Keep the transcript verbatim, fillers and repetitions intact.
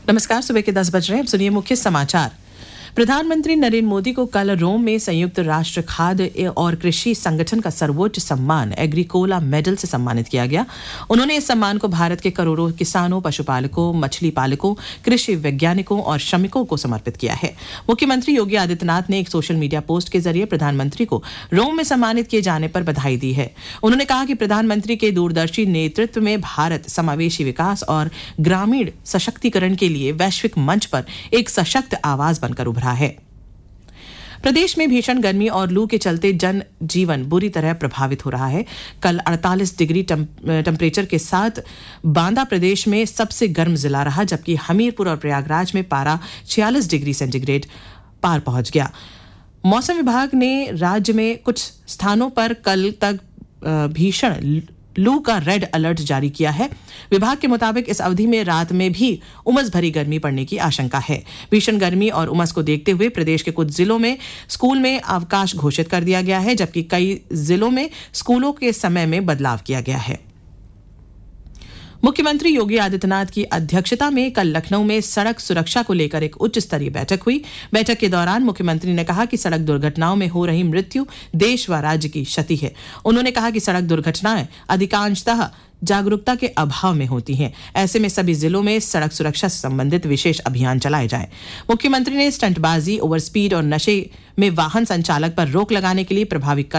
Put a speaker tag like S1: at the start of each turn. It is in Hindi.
S1: नमस्कार, सुबह के दस बज रहे हैं। अब सुनिए मुख्य समाचार। प्रधानमंत्री नरेंद्र मोदी को कल रोम में संयुक्त राष्ट्र खाद्य और कृषि संगठन का सर्वोच्च सम्मान एग्रीकोला मेडल से सम्मानित किया गया। उन्होंने इस सम्मान को भारत के करोड़ों किसानों, पशुपालकों, मछली पालकों, कृषि वैज्ञानिकों और श्रमिकों को समर्पित किया है। मुख्यमंत्री योगी आदित्यनाथ ने एक सोशल मीडिया पोस्ट के जरिए प्रधानमंत्री को रोम में सम्मानित किए जाने पर बधाई दी है। उन्होंने कहा कि प्रधानमंत्री के दूरदर्शी नेतृत्व में भारत समावेशी विकास और ग्रामीण सशक्तिकरण के लिए वैश्विक मंच पर एक सशक्त आवाज बनकर उभरा है। प्रदेश में भीषण गर्मी और लू के चलते जन जीवन बुरी तरह प्रभावित हो रहा है। कल अड़तालीस डिग्री टेम्परेचर के साथ बांदा प्रदेश में सबसे गर्म जिला रहा, जबकि हमीरपुर और प्रयागराज में पारा छियालीस डिग्री सेंटीग्रेड पार पहुंच गया। मौसम विभाग ने राज्य में कुछ स्थानों पर कल तक भीषण लू का रेड अलर्ट जारी किया है। विभाग के मुताबिक इस अवधि में रात में भी उमस भरी गर्मी पड़ने की आशंका है। भीषण गर्मी और उमस को देखते हुए प्रदेश के कुछ जिलों में स्कूल में अवकाश घोषित कर दिया गया है, जबकि कई जिलों में स्कूलों के समय में बदलाव किया गया है। मुख्यमंत्री योगी आदित्यनाथ की अध्यक्षता में कल लखनऊ में सड़क सुरक्षा को लेकर एक उच्च स्तरीय बैठक हुई। बैठक के दौरान मुख्यमंत्री ने कहा कि सड़क दुर्घटनाओं में हो रही मृत्यु देश व राज्य की क्षति है। उन्होंने कहा कि सड़क दुर्घटनाएं अधिकांशतः जागरूकता के अभाव में होती हैं। ऐसे में सभी जिलों में सड़क सुरक्षा से संबंधित विशेष अभियान चलाए जाएं। मुख्यमंत्री ने स्टंटबाजी, ओवर स्पीड और नशे में वाहन संचालक पर रोक लगाने के लिए प्रभावी